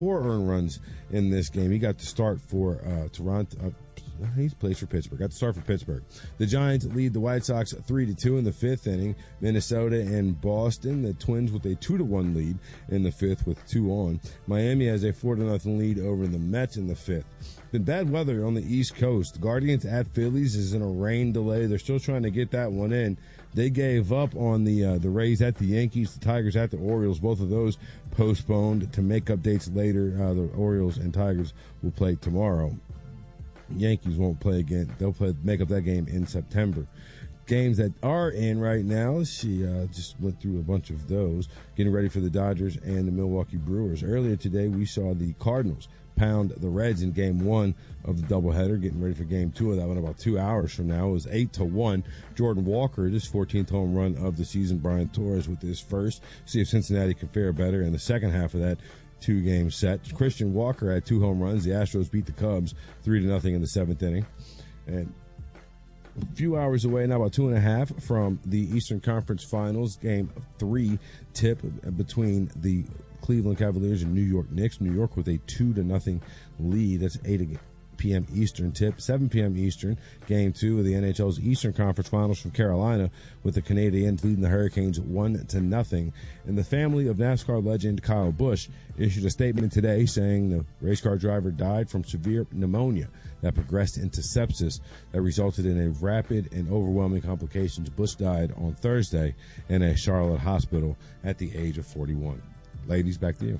4 earned runs in this game. He got to start for Toronto. He plays for Pittsburgh. Got to start for Pittsburgh. The Giants lead the White Sox 3-2 in the 5th inning. Minnesota and Boston, the Twins with a 2-1 lead in the 5th with 2 on. Miami has a 4-0 lead over the Mets in the 5th. Been bad weather on the East Coast. Guardians at Phillies is in a rain delay. They're still trying to get that one in. They gave up on the Rays at the Yankees, the Tigers at the Orioles. Both of those postponed to make up dates later. The Orioles and Tigers will play tomorrow. Yankees won't play again. They'll make up that game in September. Games that are in right now, she just went through a bunch of those, getting ready for the Dodgers and the Milwaukee Brewers. Earlier today, we saw the Cardinals pound the Reds in Game 1 of the doubleheader, getting ready for Game 2 of that one about 2 hours from now. It was 8-1. Jordan Walker, his 14th home run of the season. Brian Torres with his first. See if Cincinnati can fare better in the second half of that 2-game set. Christian Walker had 2 home runs. The Astros beat the Cubs 3-0 in the 7th inning. And a few hours away, now about 2.5 from the Eastern Conference Finals, Game 3 tip between the Cleveland Cavaliers and New York Knicks. New York with a 2-0 lead. That's 8 p.m. Eastern tip. 7 p.m. Eastern, Game 2 of the NHL's Eastern Conference Finals from Carolina, with the Canadiens leading the Hurricanes 1-0. And the family of NASCAR legend Kyle Busch issued a statement today saying the race car driver died from severe pneumonia that progressed into sepsis that resulted in a rapid and overwhelming complications. Busch died on Thursday in a Charlotte hospital at the age of 41. Ladies, back to you.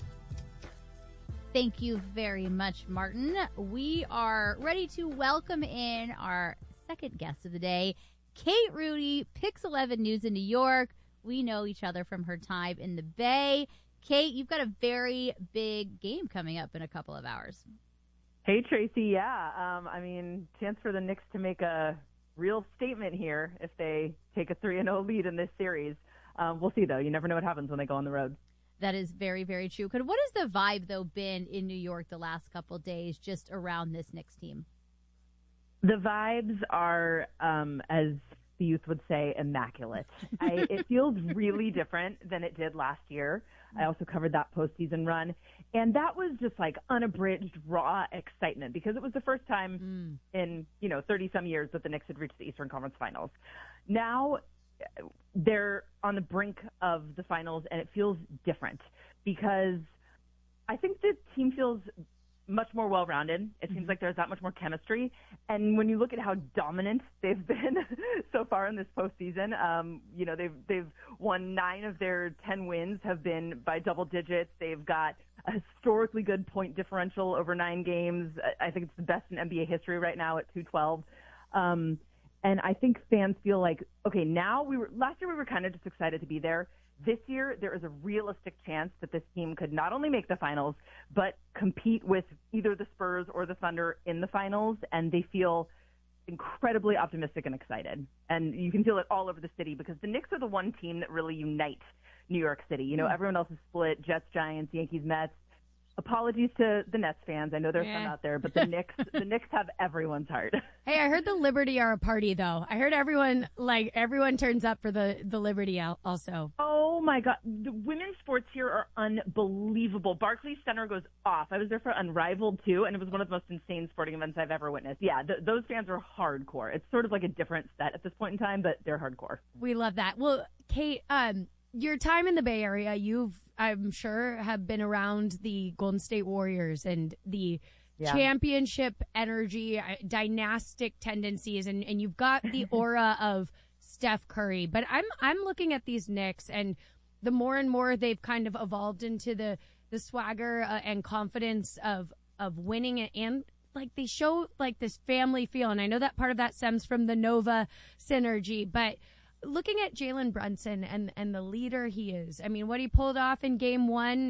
Thank you very much, Martin. We are ready to welcome in our second guest of the day, Kate Rudy, Pix 11 News in New York. We know each other from her time in the Bay. Kate, you've got a very big game coming up in a couple of hours. Hey, Tracy. Yeah, chance for the Knicks to make a real statement here if they take a 3-0 lead in this series. We'll see, though. You never know what happens when they go on the road. That is very, very true. What has the vibe, though, been in New York the last couple of days just around this Knicks team? The vibes are, as the youth would say, immaculate. It feels really different than it did last year. I also covered that postseason run. And that was just like unabridged, raw excitement because it was the first time in, 30-some years that the Knicks had reached the Eastern Conference Finals. Now they're on the brink of the finals, and it feels different because I think the team feels much more well-rounded. It seems like there's that much more chemistry. And when you look at how dominant they've been so far in this postseason, they've won 9 of their 10 wins have been by double digits. They've got a historically good point differential over 9 games. I think it's the best in NBA history right now at 212. And I think fans feel like, okay, last year we were kind of just excited to be there. This year, there is a realistic chance that this team could not only make the finals, but compete with either the Spurs or the Thunder in the finals, and they feel incredibly optimistic and excited. And you can feel it all over the city because the Knicks are the one team that really unite New York City. Everyone else is split, Jets, Giants, Yankees, Mets. Apologies to the Nets fans. I know there's some out there, but the Knicks have everyone's heart. Hey, I heard the Liberty are a party, though. I heard everyone turns up for the Liberty also. Oh, my God. The women's sports here are unbelievable. Barclays Center goes off. I was there for Unrivaled, too, and it was one of the most insane sporting events I've ever witnessed. Yeah, those fans are hardcore. It's sort of like a different set at this point in time, but they're hardcore. We love that. Well, Kate, your time in the Bay Area, I'm sure, have been around the Golden State Warriors and the championship energy, dynastic tendencies, and you've got the aura of Steph Curry. But I'm looking at these Knicks, and the more and more they've kind of evolved into the swagger and confidence of winning, and like they show like this family feel. And I know that part of that stems from the Nova synergy, but looking at Jalen Brunson and the leader he is, I mean, what he pulled off in Game 1,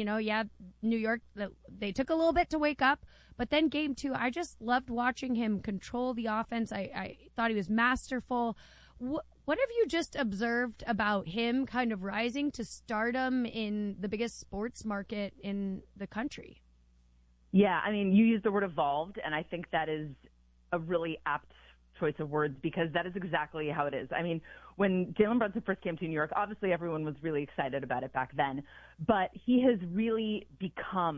New York, they took a little bit to wake up, but then Game 2, I just loved watching him control the offense. I thought he was masterful. What have you just observed about him kind of rising to stardom in the biggest sports market in the country? Yeah, I mean, you used the word evolved, and I think that is a really apt choice of words because that is exactly how it is. I mean, when Jalen Brunson first came to New York, obviously everyone was really excited about it back then, but he has really become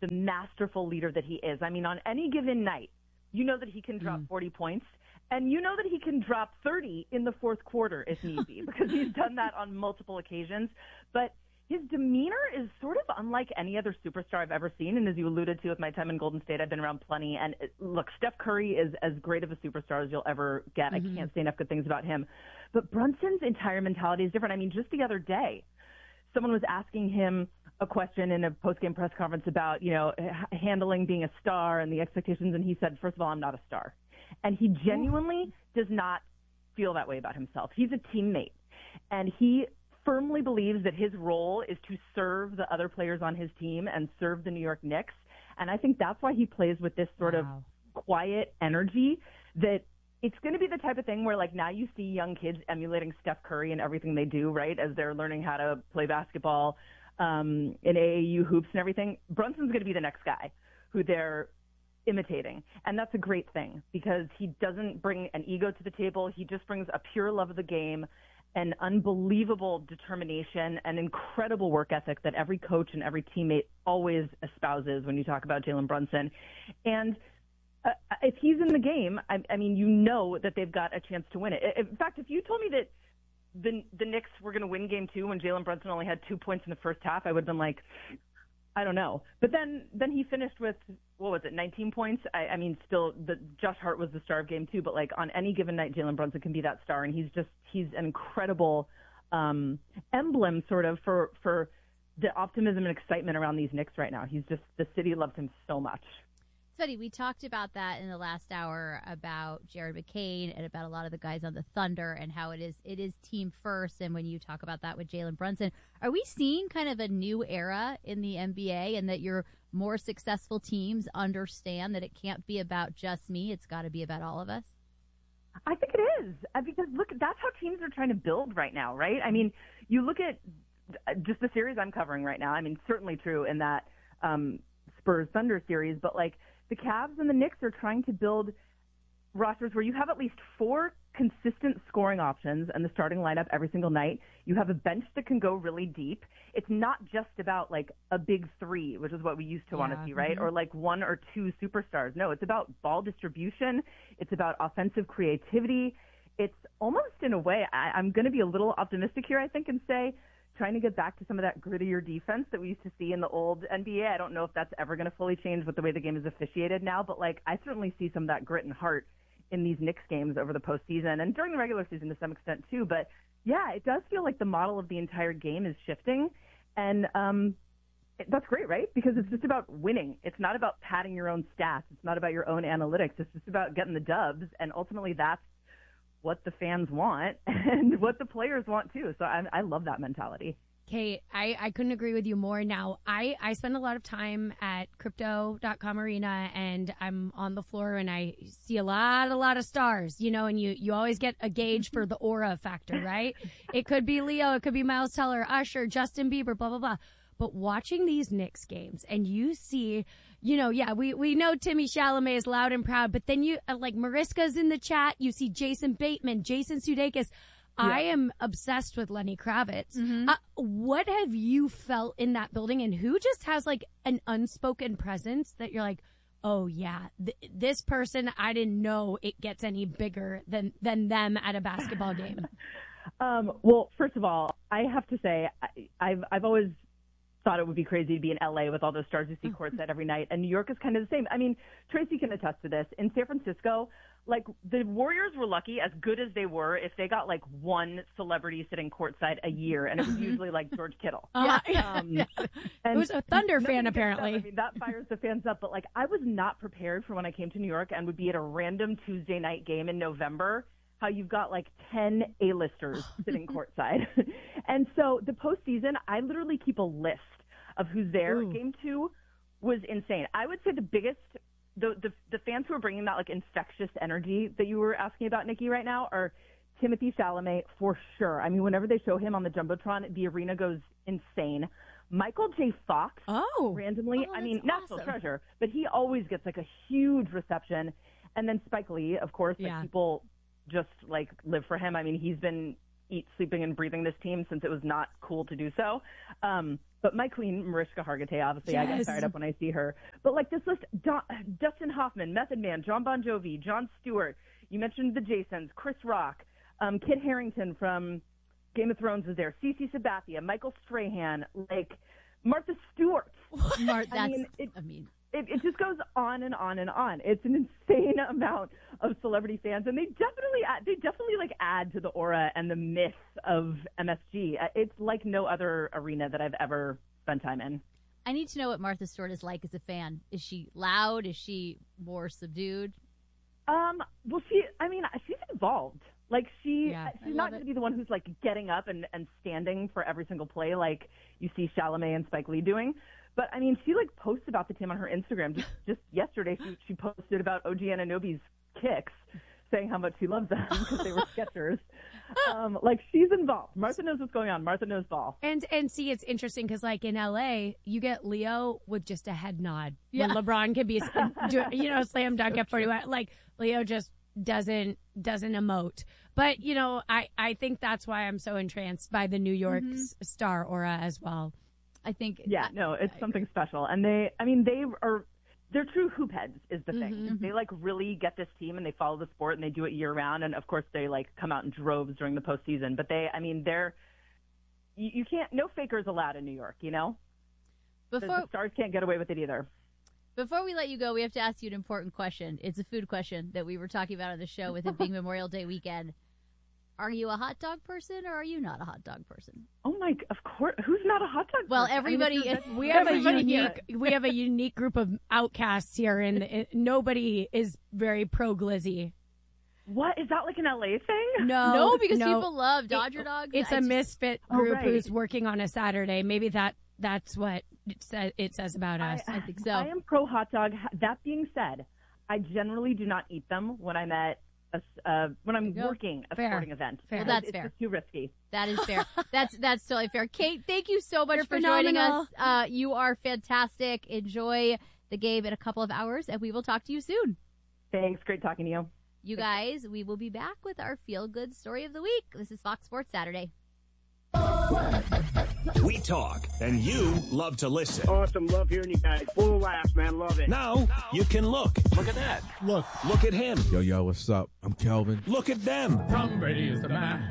the masterful leader that he is. I mean, on any given night, you know that he can drop 40 points, and you know that he can drop 30 in the fourth quarter if need be, because he's done that on multiple occasions. But his demeanor is sort of unlike any other superstar I've ever seen. And as you alluded to with my time in Golden State, I've been around plenty. And look, Steph Curry is as great of a superstar as you'll ever get. I can't say enough good things about him. But Brunson's entire mentality is different. I mean, just the other day, someone was asking him a question in a post-game press conference about, you know, handling being a star and the expectations. And he said, first of all, I'm not a star. And he genuinely does not feel that way about himself. He's a teammate. And he firmly believes that his role is to serve the other players on his team and serve the New York Knicks. And I think that's why he plays with this sort of quiet energy, that it's going to be the type of thing where, like, now you see young kids emulating Steph Curry in everything they do, right, as they're learning how to play basketball in AAU hoops and everything. Brunson's going to be the next guy who they're imitating. And that's a great thing, because he doesn't bring an ego to the table. He just brings a pure love of the game, an unbelievable determination, an incredible work ethic that every coach and every teammate always espouses when you talk about Jalen Brunson. And if he's in the game, I mean, you know that they've got a chance to win it. In fact, if you told me that the Knicks were going to win game 2 when Jalen Brunson only had 2 points in the first half, I would have been like, I don't know. But then he finished with, what was it, 19 points? I mean, still, Josh Hart was the star of game 2, but like on any given night, Jalen Brunson can be that star, and he's an incredible emblem sort of for the optimism and excitement around these Knicks right now. The city loves him so much. Funny, we talked about that in the last hour about Jared McCain and about a lot of the guys on the Thunder and how it is team first. And when you talk about that with Jalen Brunson, are we seeing kind of a new era in the NBA, and that your more successful teams understand that it can't be about just me, it's got to be about all of us? I think it is, because look, that's how teams are trying to build right now, right? I mean, you look at just the series I'm covering right now. I mean, certainly true in that Spurs Thunder series, but like, the Cavs and the Knicks are trying to build rosters where you have at least 4 consistent scoring options in the starting lineup every single night. You have a bench that can go really deep. It's not just about like a big 3, which is what we used to want to see, right? Or like 1 or 2 superstars. No, it's about ball distribution. It's about offensive creativity. It's almost, in a way, I'm going to be a little optimistic here, I think, and say trying to get back to some of that grittier defense that we used to see in the old NBA. I don't know if that's ever going to fully change with the way the game is officiated now, but like, I certainly see some of that grit and heart in these Knicks games over the postseason and during the regular season to some extent too. But yeah, it does feel like the model of the entire game is shifting, and that's great, right? Because it's just about winning. It's not about padding your own stats. It's not about your own analytics. It's just about getting the dubs, and ultimately that's what the fans want and what the players want too. So I love that mentality. Kate, I couldn't agree with you more. Now, I spend a lot of time at Crypto.com Arena, and I'm on the floor, and I see a lot of stars, you know, and you always get a gauge for the aura factor, right? It could be Leo, it could be Miles Teller, Usher, Justin Bieber, blah, blah, blah. But watching these Knicks games, and you see, you know, yeah, we know Timmy Chalamet is loud and proud, but then you, like, Mariska's in the chat, you see Jason Bateman, Jason Sudeikis. Yeah. I am obsessed with Lenny Kravitz. Mm-hmm. What have you felt in that building, and who just has, like, an unspoken presence that you're like, oh, yeah, this person, I didn't know it gets any bigger than them at a basketball game? Well, first of all, I have to say, I've always thought it would be crazy to be in LA with all those stars you see courtside every night. And New York is kind of the same. I mean, Tracy can attest to this. In San Francisco, like, the Warriors were lucky, as good as they were, if they got like one celebrity sitting courtside a year, and it was usually like George Kittle. It was a Thunder fan, apparently. I mean, that fires the fans up. But like, I was not prepared for when I came to New York and would be at a random Tuesday night game in November, how you've got like 10 A-listers sitting courtside. And so the postseason, I literally keep a list of who's there. Ooh. Game 2 was insane. I would say the biggest, the fans who are bringing that like infectious energy that you were asking about, Nikki, right now are Timothy Chalamet for sure. I mean, whenever they show him on the Jumbotron, the arena goes insane. Michael J. Fox, randomly, I mean, awesome. National treasure, but he always gets like a huge reception. And then Spike Lee, of course, like, people just like live for him. I mean, he's been sleeping and breathing this team since it was not cool to do so. But my queen, Mariska Hargitay, obviously, I get fired up when I see her. But like this list, Dustin Hoffman, Method Man, John Bon Jovi, Jon Stewart. You mentioned the Jasons, Chris Rock, Kit Harington from Game of Thrones is there, Cece Sabathia, Michael Strahan, like Martha Stewart. It just goes on and on and on. It's an insane amount of celebrity fans, and they definitely like add to the aura and the myth of MSG. It's like no other arena that I've ever spent time in. I need to know what Martha Stewart is like as a fan. Is she loud? Is she more subdued? Well, she's involved. Like she's not going to be the one who's like getting up and standing for every single play like you see Chalamet and Spike Lee doing. But I mean, she like posts about the team on her Instagram. Just yesterday, she posted about OG Anunoby's kicks, saying how much she loves them because they were Skechers. Like she's involved. Martha knows what's going on. Martha knows ball. And see, it's interesting because like in LA, you get Leo with just a head nod. Yeah. When LeBron can be, slam dunk at 41. Like Leo just doesn't emote. But I think that's why I'm so entranced by the New York star aura as well. I think. Yeah, no, it's something special. And they're true hoop heads is the thing. Mm-hmm. They like really get this team and they follow the sport and they do it year round. And of course they like come out in droves during the postseason, but you can't, no fakers allowed in New York, the stars can't get away with it either. Before we let you go, we have to ask you an important question. It's a food question that we were talking about on the show with it being Memorial Day weekend. Are you a hot dog person or are you not a hot dog person? Oh my! Of course, who's not a hot dog person? Well, everybody. We have a unique group of outcasts here, and nobody is very pro glizzy. What is that like an LA thing? No, because people love Dodger dogs. It's a misfit group who's working on a Saturday. Maybe that's what it says about us. I think so. I am pro hot dog. That being said, I generally do not eat them when I'm working a sporting event. Fair. Well, that's fair. It's too risky. That is fair. That's totally fair. Kate, thank you so much for joining us. You are fantastic. Enjoy the game in a couple of hours, and we will talk to you soon. Thanks. Great talking to you. You guys, we will be back with our feel-good story of the week. This is Fox Sports Saturday. We talk, and you love to listen. Awesome. Love hearing you guys. Full of laughs, man. Love it. Now you can look. Look at that. Look at him. Yo, what's up? I'm Kelvin. Look at them. Tom Brady is the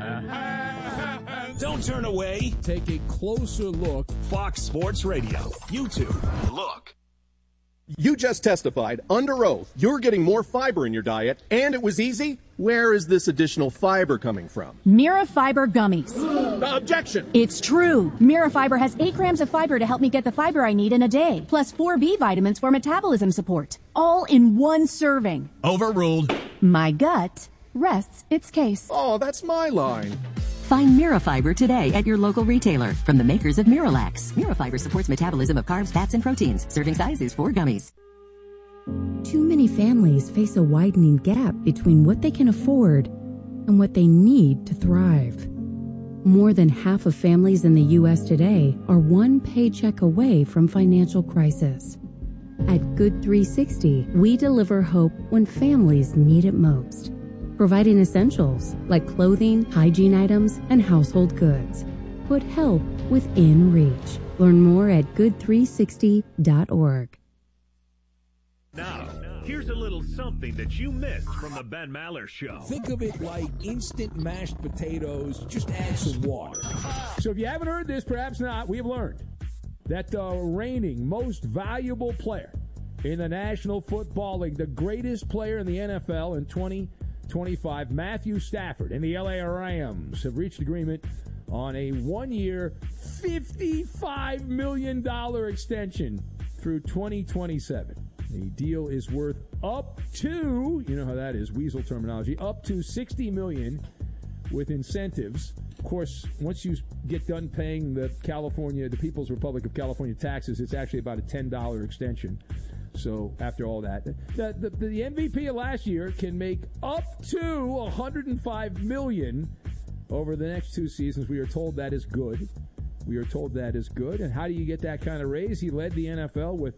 man. Don't turn away. Take a closer look. Fox Sports Radio. YouTube. Look. You just testified under oath you're getting more fiber in your diet, and it was easy. Where is this additional fiber coming from? Mirafiber gummies. Objection. It's true. Mirafiber has 8 grams of fiber to help me get the fiber I need in a day, plus 4 B vitamins for metabolism support, all in one serving. Overruled. My gut rests its case. Oh, that's my line. Find Mirafiber today at your local retailer from the makers of Miralax. Mirafiber supports metabolism of carbs, fats, and proteins. Serving size is 4 gummies. Too many families face a widening gap between what they can afford and what they need to thrive. More than half of families in the U.S. today are one paycheck away from financial crisis. At Good 360, we deliver hope when families need it most, providing essentials like clothing, hygiene items, and household goods. Put help within reach. Learn more at good360.org. Now, here's a little something that you missed from the Ben Maller Show. Think of it like instant mashed potatoes. Just add some water. So if you haven't heard this, perhaps not, we have learned that the reigning most valuable player in the National Football League, the greatest player in the NFL in 2025, Matthew Stafford and the LA Rams have reached agreement on a 1-year, $55 million extension through 2027. The deal is worth up to, you know how that is, weasel terminology, up to $60 million with incentives. Of course, once you get done paying the People's Republic of California taxes, it's actually about a $10 extension. So after all that, the MVP of last year can make up to $105 million over the next 2 seasons. We are told that is good. And how do you get that kind of raise? He led the NFL with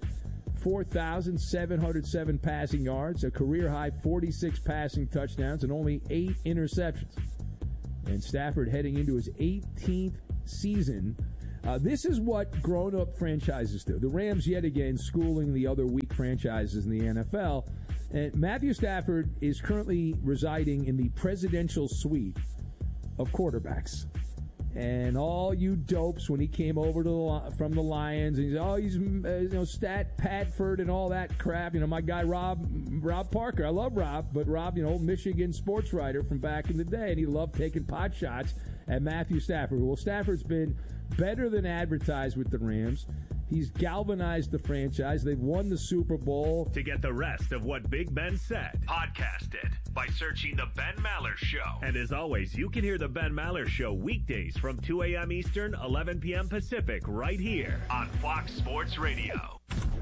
4,707 passing yards, a career-high 46 passing touchdowns, and only 8 interceptions. And Stafford heading into his 18th season This is what grown-up franchises do. The Rams, yet again, schooling the other weak franchises in the NFL. And Matthew Stafford is currently residing in the presidential suite of quarterbacks. And all you dopes, when he came over from the Lions, and he's Stat Padford and all that crap. My guy Rob Parker. I love Rob, but Rob, Michigan sports writer from back in the day, and he loved taking pot shots at Matthew Stafford. Well, Stafford's been better than advertised with the Rams. He's galvanized the franchise. They've won the Super Bowl. To get the rest of what Big Ben said, podcast it by searching The Ben Maller Show. And as always, you can hear The Ben Maller Show weekdays from 2 a.m. Eastern, 11 p.m. Pacific, right here on Fox Sports Radio.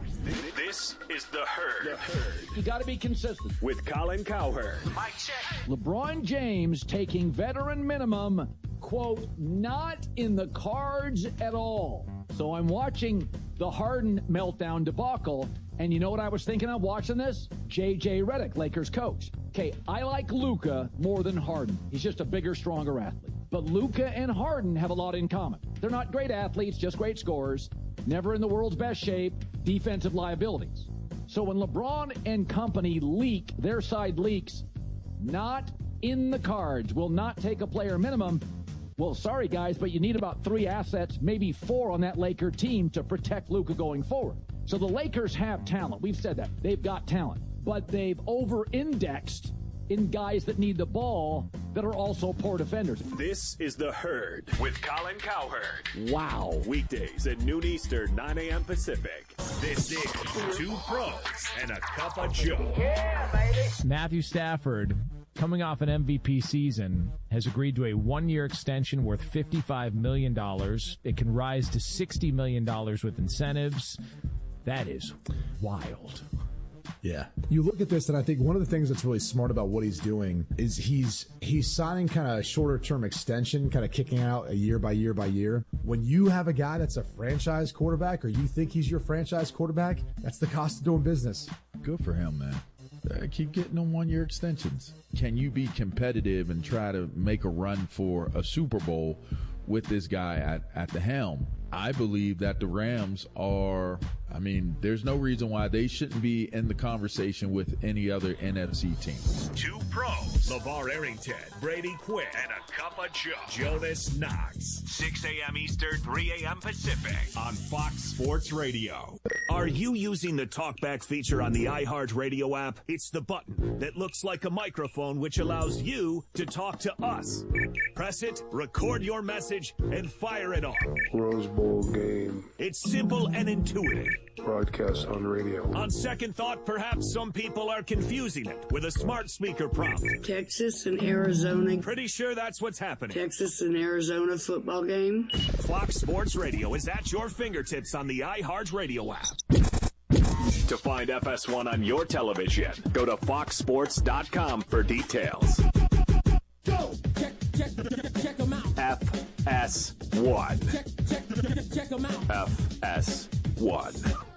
This is The Herd. You got to be consistent. With Colin Cowherd. Mic check. LeBron James taking veteran minimum, quote, not in the cards at all. So I'm watching the Harden meltdown debacle, and you know what I was thinking of watching this? J.J. Redick, Lakers coach. Okay, I like Luka more than Harden. He's just a bigger, stronger athlete. But Luka and Harden have a lot in common. They're not great athletes, just great scorers, never in the world's best shape, defensive liabilities. So when LeBron and company leak, their side leaks, not in the cards, will not take a player minimum. Well, sorry, guys, but you need about 3 assets, maybe 4 on that Laker team to protect Luka going forward. So the Lakers have talent. We've said that. They've got talent. But they've over-indexed in guys that need the ball that are also poor defenders. This is The Herd with Colin Cowherd. Wow. Weekdays at noon Eastern, 9 a.m. Pacific. This is 2 Pros and a Cup of Joe. Yeah, baby. Matthew Stafford, coming off an MVP season, has agreed to a 1-year extension worth $55 million. It can rise to $60 million with incentives. That is wild. Yeah. You look at this, and I think one of the things that's really smart about what he's doing is he's signing kind of a shorter-term extension, kind of kicking out a year by year by year. When you have a guy that's a franchise quarterback, or you think he's your franchise quarterback, that's the cost of doing business. Good for him, man. Keep getting them 1-year extensions. Can you be competitive and try to make a run for a Super Bowl with this guy at the helm? I believe that the Rams are, there's no reason why they shouldn't be in the conversation with any other NFC team. 2 Pros, LeVar Arrington, Brady Quinn, and a Cup of Joe, Jonas Knox. 6 a.m. Eastern, 3 a.m. Pacific on Fox Sports Radio. Are you using the TalkBack feature on the iHeartRadio app? It's the button that looks like a microphone, which allows you to talk to us. Press it, record your message, and fire it off. Rose Bowl game. It's simple and intuitive. Broadcast on radio. On second thought, perhaps some people are confusing it with a smart speaker prompt. Texas and Arizona. Pretty sure that's what's happening. Texas and Arizona football game. Fox Sports Radio is at your fingertips on the iHeartRadio app. To find FS1 on your television, go to foxsports.com for details. Go! Check them out. FS1. Check them out. FS1.